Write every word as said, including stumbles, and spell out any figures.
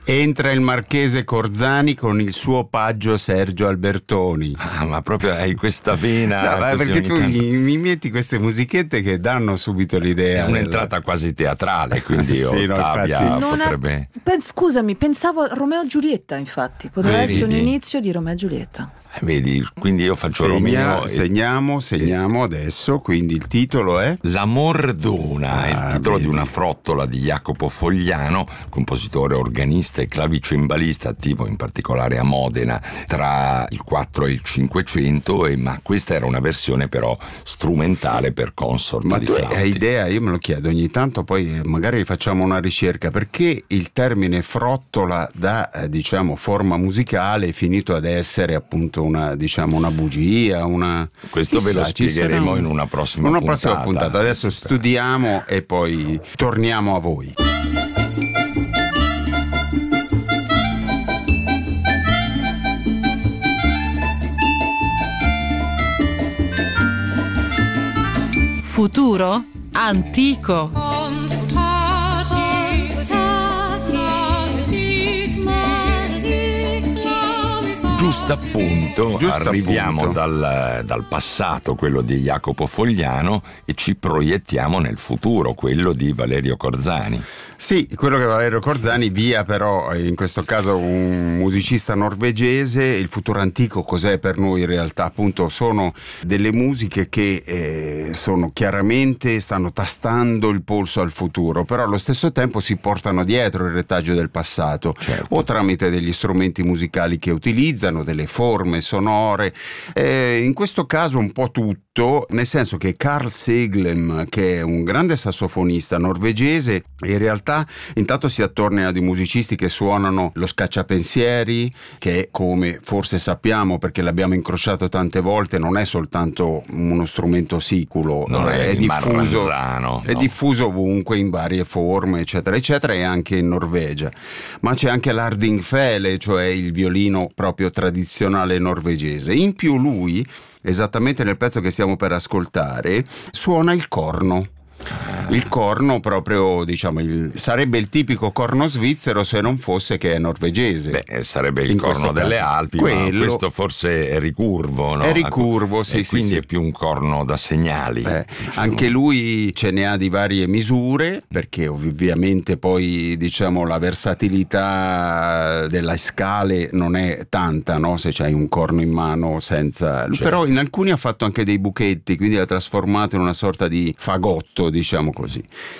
Entra il marchese Corzani con il suo paggio Sergio Albertoni. Ah, ma proprio hai questa vena. No, ma perché tu tanto... mi metti queste musichette che danno subito l'idea. È un'entrata della... quasi teatrale, quindi sì, Ottavia no, potrebbe... Ha... Pen- scusami, pensavo a Romeo e Giulietta, infatti. Poteva Vedi? essere un inizio di Romeo e Giulietta. Eh, vedi, quindi io faccio Segna, Romeo e... Segniamo, segniamo adesso, quindi il titolo è... L'amor d'una, è Ah, il titolo vedi. di una frottola di Jacopo Fogliano, compositore, organista e clavicembalista, attivo in particolare a Modena tra il quattro e il cinquecento, e, ma questa era una versione però strumentale per consort Ma di tu flauti. hai idea, io me lo chiedo ogni tanto, poi magari facciamo una ricerca, perché il termine frottola da eh, diciamo forma musicale è finito ad essere appunto una diciamo una bugia, una... Questo ve lo Chissà, ci spiegheremo sarà un- in una prossima una puntata. prossima puntata. Adesso studiamo e poi torniamo a voi. Futuro? Antico. Giusto appunto, Giusto arriviamo appunto. Dal, dal passato, quello di Jacopo Fogliano, e ci proiettiamo nel futuro, quello di Valerio Corzani. Sì, quello che Valerio Corzani, via però in questo caso un musicista norvegese. Il futuro antico cos'è per noi in realtà? Appunto sono delle musiche che eh, sono chiaramente, stanno tastando il polso al futuro, però allo stesso tempo si portano dietro il retaggio del passato, Certo. o tramite degli strumenti musicali che utilizzano, delle forme sonore, eh, in questo caso un po' tutto, nel senso che Carl Seglem, che è un grande sassofonista norvegese, in realtà intanto si attorna a dei musicisti che suonano lo scacciapensieri, che come forse sappiamo perché l'abbiamo incrociato tante volte non è soltanto uno strumento siculo, Non è il diffuso, marranzano, è no. diffuso ovunque in varie forme eccetera eccetera, e anche in Norvegia. Ma c'è anche l'Ardingfele, cioè il violino proprio tradizionale norvegese. In più lui, esattamente nel pezzo che stiamo per ascoltare, suona il corno. Il corno proprio, diciamo, il, sarebbe il tipico corno svizzero se non fosse che è norvegese. Beh, sarebbe il In corno questo delle caso. Alpi, Quello- ma questo forse è ricurvo, no? È ricurvo, sì, E sì, quindi sì. è più un corno da segnali. Eh, diciamo. anche lui ce ne ha di varie misure, perché ovviamente poi diciamo la versatilità delle scale non è tanta, no? Se c'hai un corno in mano senza... Certo. Però in alcuni ha fatto anche dei buchetti, quindi l'ha trasformato in una sorta di fagotto, diciamo così.